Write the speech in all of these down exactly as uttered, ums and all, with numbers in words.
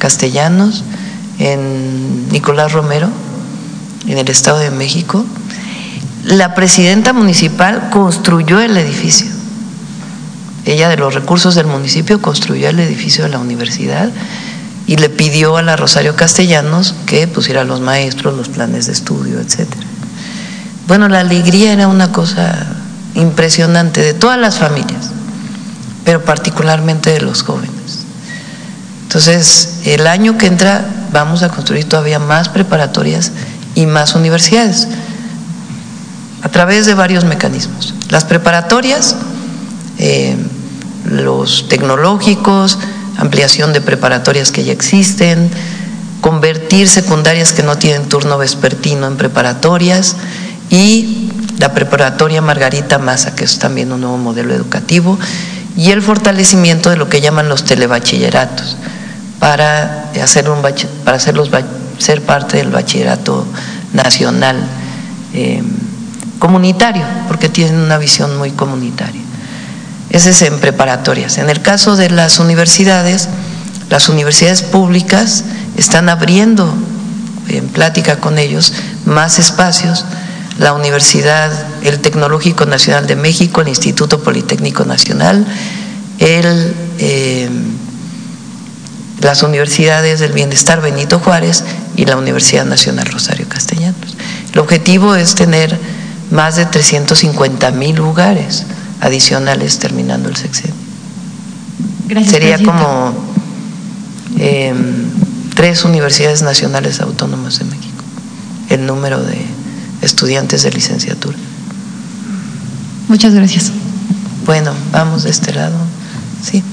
Castellanos, en Nicolás Romero, en el Estado de México. La presidenta municipal construyó el edificio. Ella, de los recursos del municipio, construyó el edificio de la universidad y le pidió a la Rosario Castellanos que pusiera a los maestros los planes de estudio, etcétera. Bueno, la alegría era una cosa impresionante de todas las familias, pero particularmente de los jóvenes. Entonces, el año que entra vamos a construir todavía más preparatorias y más universidades a través de varios mecanismos. Las preparatorias, eh, los tecnológicos, ampliación de preparatorias que ya existen, convertir secundarias que no tienen turno vespertino en preparatorias, y la preparatoria Margarita Maza, que es también un nuevo modelo educativo, y el fortalecimiento de lo que llaman los telebachilleratos, para, hacer un, para hacerlos, ser parte del bachillerato nacional eh, comunitario, porque tienen una visión muy comunitaria. Ese es en preparatorias. En el caso de las universidades, las universidades públicas están abriendo, en plática con ellos, más espacios. La Universidad, el Tecnológico Nacional de México, el Instituto Politécnico Nacional, el, eh, las universidades del Bienestar Benito Juárez y la Universidad Nacional Rosario Castellanos. El objetivo es tener más de trescientos cincuenta mil lugares adicionales terminando el sexenio. Gracias, Sería presidenta. como eh, tres universidades nacionales autónomas de México, el número de estudiantes de licenciatura. Muchas gracias. Bueno, vamos de este lado. Sí.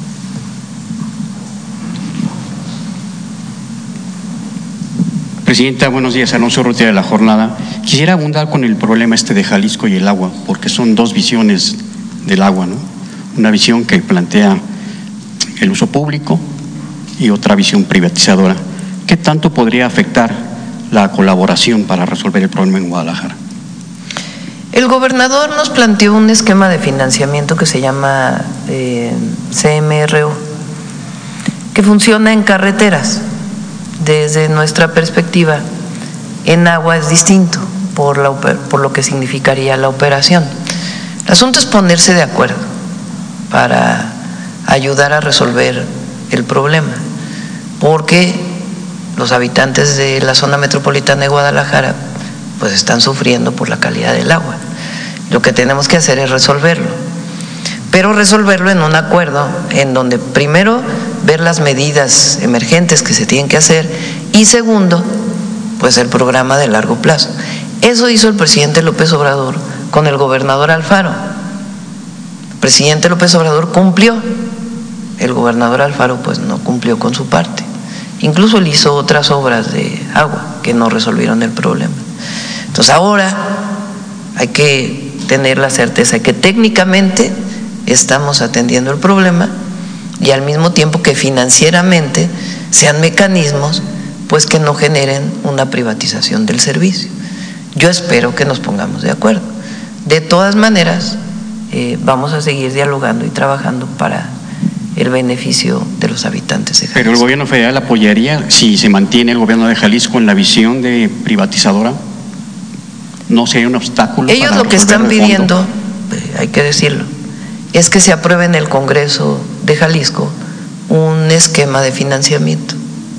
Presidenta, buenos días. Alonso Urrutia de La Jornada. Quisiera abundar con el problema este de Jalisco y el agua, porque son dos visiones del agua, ¿no? Una visión que plantea el uso público y otra visión privatizadora. ¿Qué tanto podría afectar la colaboración para resolver el problema en Guadalajara? El gobernador nos planteó un esquema de financiamiento que se llama eh, C M R O, que funciona en carreteras. Desde nuestra perspectiva, en agua es distinto por, la, por lo que significaría la operación. El asunto es ponerse de acuerdo para ayudar a resolver el problema, porque los habitantes de la zona metropolitana de Guadalajara pues están sufriendo por la calidad del agua. Lo que tenemos que hacer es resolverlo, pero resolverlo en un acuerdo en donde primero ver las medidas emergentes que se tienen que hacer y segundo, pues el programa de largo plazo. Eso hizo el presidente López Obrador con el gobernador Alfaro. El presidente López Obrador cumplió, el gobernador Alfaro pues no cumplió con su parte. Incluso él hizo otras obras de agua que no resolvieron el problema. Entonces ahora hay que tener la certeza de que técnicamente estamos atendiendo el problema y al mismo tiempo que financieramente sean mecanismos pues que no generen una privatización del servicio. Yo espero que nos pongamos de acuerdo. De todas maneras, eh, vamos a seguir dialogando y trabajando para el beneficio de los habitantes de Jalisco. ¿Pero el gobierno federal apoyaría si se mantiene el gobierno de Jalisco en la visión de privatizadora? ¿No sería un obstáculo? Ellos para lo que están resolver el pidiendo, fondo? hay que decirlo, es que se apruebe en el Congreso de Jalisco un esquema de financiamiento.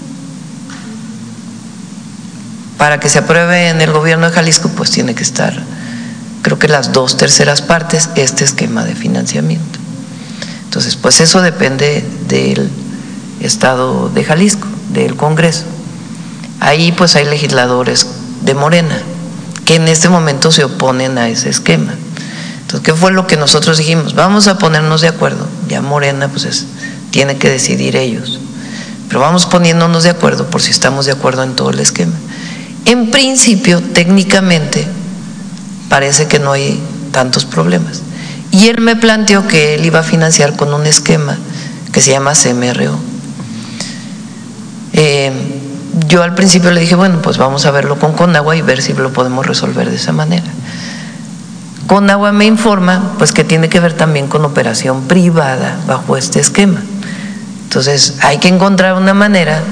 Para que se apruebe en el gobierno de Jalisco, pues tiene que estar, creo que las dos terceras partes, este esquema de financiamiento. Entonces, pues eso depende del Estado de Jalisco, del Congreso. Ahí pues hay legisladores de Morena que en este momento se oponen a ese esquema. Entonces, ¿qué fue lo que nosotros dijimos? Vamos a ponernos de acuerdo. Ya Morena pues es, tiene que decidir ellos, pero vamos poniéndonos de acuerdo por si estamos de acuerdo en todo el esquema. En principio, técnicamente, parece que no hay tantos problemas. Y él me planteó que él iba a financiar con un esquema que se llama C M R O. Eh, yo al principio le dije, bueno, pues vamos a verlo con Conagua y ver si lo podemos resolver de esa manera. Conagua me informa pues que tiene que ver también con operación privada bajo este esquema. Entonces hay que encontrar una manera